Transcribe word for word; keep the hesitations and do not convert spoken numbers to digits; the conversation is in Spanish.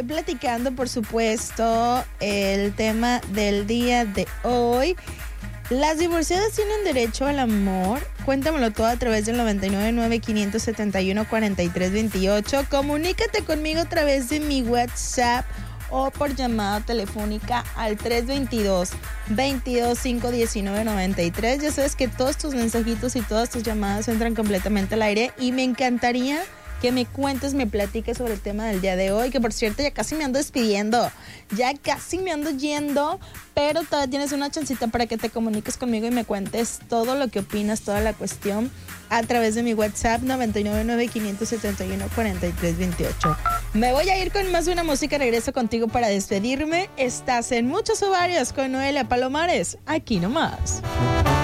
hoy platicando, por supuesto, el tema del día de hoy. ¿Las divorciadas tienen derecho al amor? Cuéntamelo todo a través del noventa y nueve nueve, quinientos setenta y uno, cuarenta y tres veintiocho. Comunícate conmigo a través de mi WhatsApp o por llamada telefónica al tres veintidós, veintidós, cinco diecinueve, noventa y tres. Ya sabes que todos tus mensajitos y todas tus llamadas entran completamente al aire y me encantaría que me cuentes, me platiques sobre el tema del día de hoy, que por cierto ya casi me ando despidiendo, ya casi me ando yendo, pero todavía tienes una chancita para que te comuniques conmigo y me cuentes todo lo que opinas, toda la cuestión a través de mi WhatsApp noventa y nueve nueve, quinientos setenta y uno, cuarenta y tres veintiocho. Me voy a ir con más de una música, regreso contigo para despedirme. Estás en Muchos Ovarios con Noelia Palomares, aquí nomás.